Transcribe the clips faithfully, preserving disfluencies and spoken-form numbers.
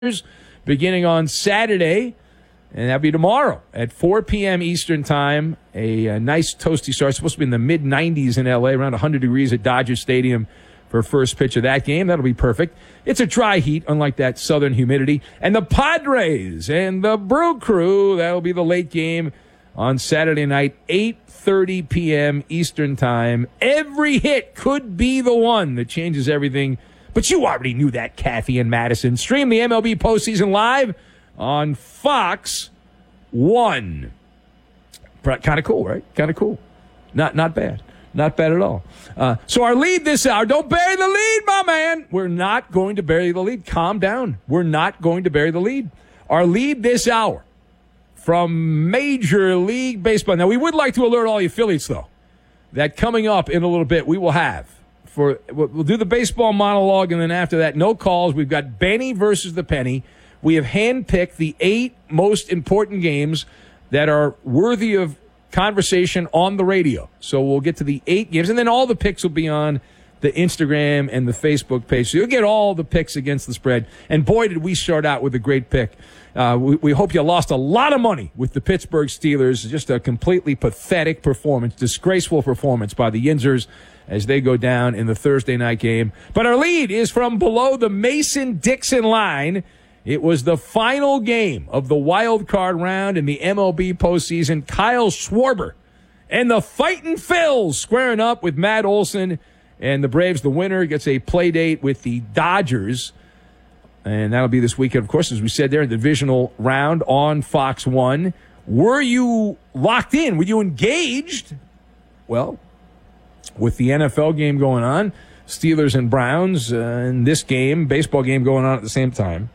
beginning on Saturday, and that'll be tomorrow at four p.m. Eastern Time. A, a nice toasty start. It's supposed to be in the mid nineties in L A, around one hundred degrees at Dodger Stadium for first pitch of that game. That'll be perfect. It's a dry heat, unlike that southern humidity. And the Padres and the Brew Crew, that'll be the late game on Saturday night, eight thirty p.m. Eastern Time. Every hit could be the one that changes everything. But you already knew that, Kathy and Madison. Stream the M L B postseason live on Fox one. Kind of cool, right? Kind of cool. Not not bad. Not bad at all. Uh, so our lead this hour, don't bury the lead, my man. We're not going to bury the lead. Calm down. We're not going to bury the lead. Our lead this hour from Major League Baseball. Now, we would like to alert all you Phillies, though, that coming up in a little bit, we will have, for we'll do the baseball monologue, and then after that, no calls. We've got Benny versus the Penny. We have handpicked the eight most important games that are worthy of conversation on the radio. So we'll get to the eight games, and then all the picks will be on the Instagram and the Facebook page. So you'll get all the picks against the spread. And boy, did we start out with a great pick. Uh, we, we hope you lost a lot of money with the Pittsburgh Steelers. Just a completely pathetic performance, disgraceful performance by the Yinzers as they go down in the Thursday night game. But our lead is from below the Mason-Dixon line. It was the final game of the wild card round in the M L B postseason. Kyle Schwarber and the Fightin' Phils squaring up with Matt Olson, and the Braves, the winner, gets a play date with the Dodgers. And that'll be this weekend, of course, as we said there, in the divisional round on Fox one. Were you locked in? Were you engaged? Well, with the N F L game going on, Steelers and Browns, uh, and this game, baseball game going on at the same time,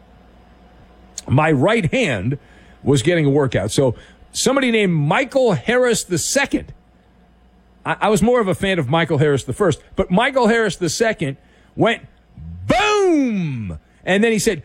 my right hand was getting a workout. So somebody named Michael Harris the Second. I, I was more of a fan of Michael Harris the First, but Michael Harris the Second went boom, and then he said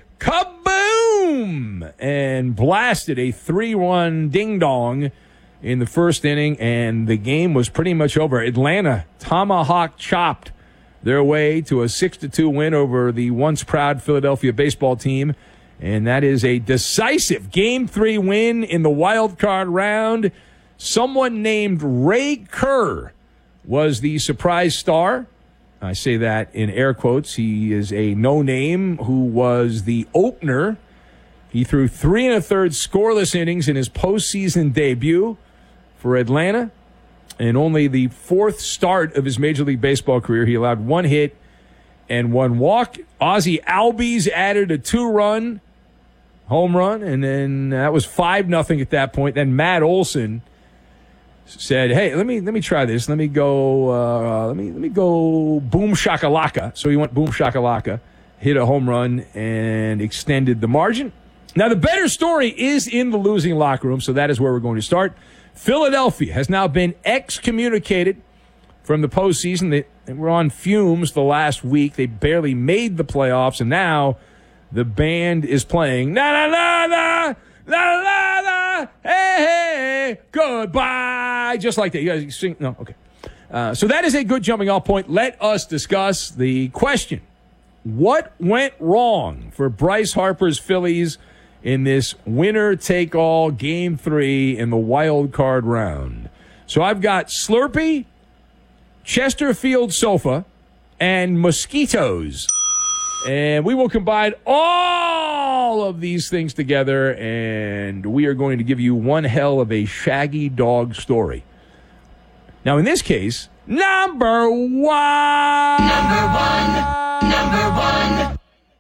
kaboom, and blasted a three-run ding-dong in the first inning, and the game was pretty much over. Atlanta tomahawk chopped their way to a six to two win over the once proud Philadelphia baseball team. And that is a decisive Game three win in the wild card round. Someone named Ray Kerr was the surprise star. I say that in air quotes. He is a no-name who was the opener. He threw three and a third scoreless innings in his postseason debut for Atlanta. And only the fourth start of his Major League Baseball career, he allowed one hit and one walk. Ozzie Albies added a two-run home run, and then that was five nothing at that point. Then Matt Olson said, "Hey, let me let me try this. Let me go. Uh, let me let me go. Boom shakalaka." So he went boom shakalaka, hit a home run, and extended the margin. Now the better story is in the losing locker room, so that is where we're going to start. Philadelphia has now been excommunicated from the postseason. They, they were on fumes the last week. They barely made the playoffs, and now the band is playing na na na na na na na hey hey goodbye, just like that. You guys sing? No, okay. Uh, so that is a good jumping off point. Let us discuss the question: what went wrong for Bryce Harper's Phillies in this winner-take-all Game Three in the wild card round? So I've got Slurpee, Chesterfield sofa, and mosquitoes. And we will combine all of these things together, and we are going to give you one hell of a shaggy dog story. Now, in this case, number one. Number one. Number one.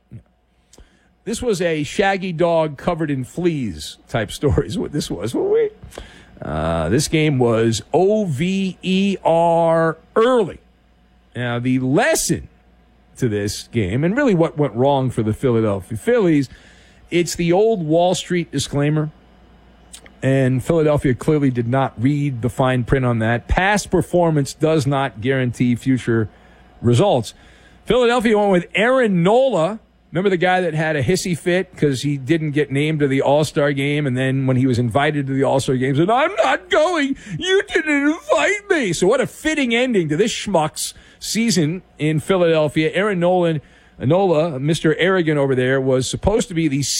This was a shaggy dog covered in fleas type story is what this was. Wait. Uh, this game was O V E R early. Now, the lesson to this game, and really what went wrong for the Philadelphia Phillies, it's the old Wall Street disclaimer, and Philadelphia clearly did not read the fine print on that. Past performance does not guarantee future results. Philadelphia went with Aaron Nola. Remember the guy that had a hissy fit because he didn't get named to the All-Star game, and then when he was invited to the All-Star game, said, "I'm not going. You didn't invite me." So what a fitting ending to this schmuck's season in Philadelphia. Aaron Nolan Nola, Mister Arrogant over there, was supposed to be the